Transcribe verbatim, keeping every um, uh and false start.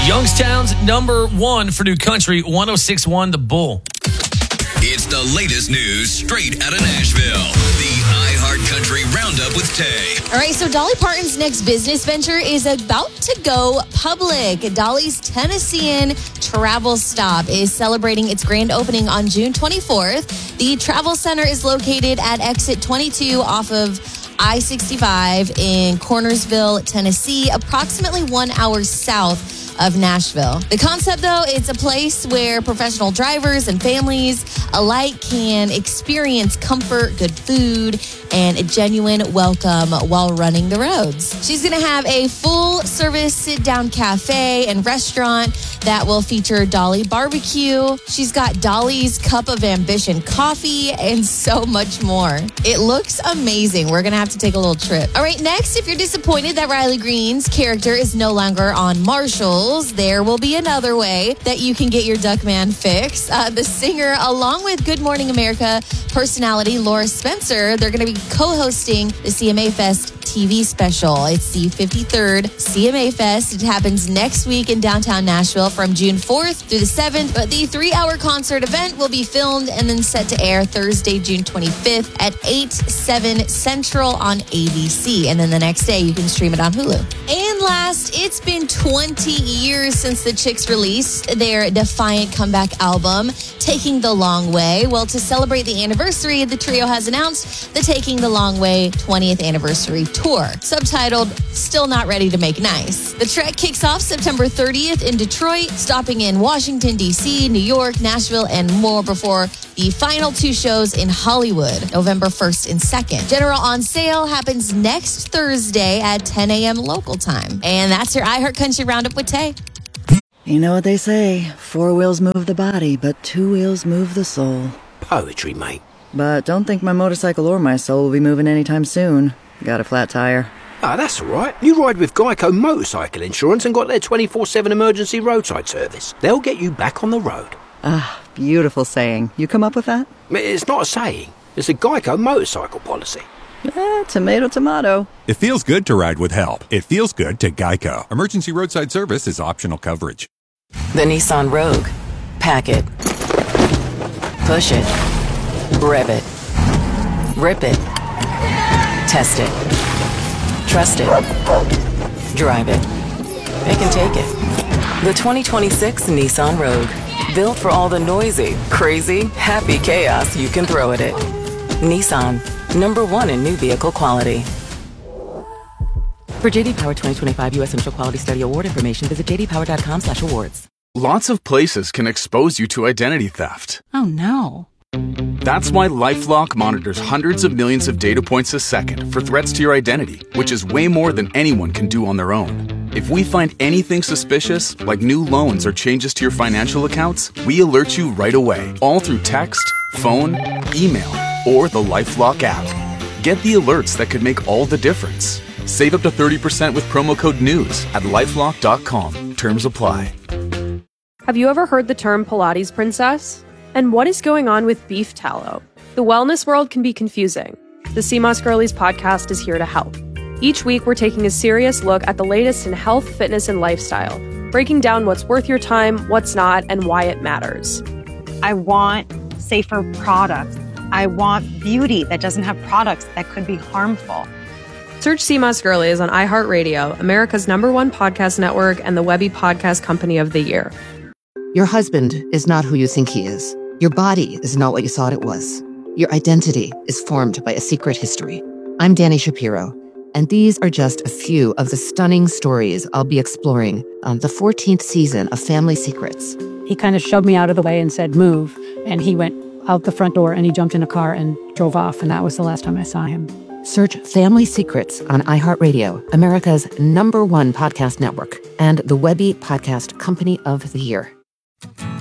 Youngstown's number one for new country, one oh six point one The Bull. It's the latest news straight out of Nashville. The iHeart Country Roundup with Tay. All right, so Dolly Parton's next business venture is about to go public. Dolly's Tennessean travel stop is celebrating its grand opening on June twenty-fourth. The travel center is located at exit twenty-two off of I sixty-five in Cornersville, Tennessee, approximately one hour south of Nashville. The concept, though, it's a place where professional drivers and families alike can experience comfort, good food, and a genuine welcome while running the roads. She's going to have a full-service sit-down cafe and restaurant that will feature Dolly Barbecue. She's got Dolly's Cup of Ambition coffee and so much more. It looks amazing. We're going to have to take a little trip. All right, next, if you're disappointed that Riley Green's character is no longer on Marshall, there will be another way that you can get your Duckman fix. Uh, the singer, along with Good Morning America personality Laura Spencer, they're going to be co-hosting the C M A Fest T V special. It's the fifty-third C M A Fest. It happens next week in downtown Nashville from June fourth through the seventh. But the three-hour concert event will be filmed and then set to air Thursday, June twenty-fifth at eight, seven Central on A B C. And then the next day, you can stream it on Hulu. And last, it's been twenty years since the Chicks released their defiant comeback album, Taking the Long Way. Well, to celebrate the anniversary, the trio has announced the Taking the Long Way twentieth anniversary tour, subtitled Still Not Ready to Make Nice. The trek kicks off September thirtieth in Detroit, stopping in Washington, D C, New York, Nashville, and more before the final two shows in Hollywood, November first and second. General on sale happens next Thursday at ten a.m. local time. And that's your iHeart Country Roundup with Tay. You know what they say, four wheels move the body, but two wheels move the soul. Poetry, mate. But don't think my motorcycle or my soul will be moving anytime soon. Got a flat tire. Ah, that's all right. You ride with Geico Motorcycle Insurance and got their twenty-four seven emergency roadside service. They'll get you back on the road. Ah, beautiful saying. You come up with that? It's not a saying. It's a Geico motorcycle policy. Eh, tomato, tomato. It feels good to ride with help. It feels good to Geico. Emergency roadside service is optional coverage. The Nissan Rogue. Pack it. Push it. Rev it. Rip it. Test it. Trust it. Drive it. It can take it. The twenty twenty-six Nissan Rogue. Built for all the noisy, crazy, happy chaos you can throw at it. Nissan. Number one in new vehicle quality. For J D Power twenty twenty-five U S Initial Quality Study Award information, visit j d power dot com slash awards. Lots of places can expose you to identity theft. Oh, no. That's why LifeLock monitors hundreds of millions of data points a second for threats to your identity, which is way more than anyone can do on their own. If we find anything suspicious, like new loans or changes to your financial accounts, we alert you right away, all through text, phone, email, or the LifeLock app. Get the alerts that could make all the difference. Save up to thirty percent with promo code NEWS at lifelock dot com. Terms apply. Have you ever heard the term Pilates princess? And what is going on with beef tallow? The wellness world can be confusing. The C M O S Girlies podcast is here to help. Each week, we're taking a serious look at the latest in health, fitness, and lifestyle, breaking down what's worth your time, what's not, and why it matters. I want safer products. I want beauty that doesn't have products that could be harmful. Search C M O S Girlies on iHeartRadio, America's number one podcast network and the Webby Podcast Company of the Year. Your husband is not who you think he is. Your body is not what you thought it was. Your identity is formed by a secret history. I'm Dani Shapiro, and these are just a few of the stunning stories I'll be exploring on the fourteenth season of Family Secrets. He kind of shoved me out of the way and said, move. And he went out the front door and he jumped in a car and drove off. And that was the last time I saw him. Search Family Secrets on iHeartRadio, America's number one podcast network, and the Webby Podcast Company of the Year.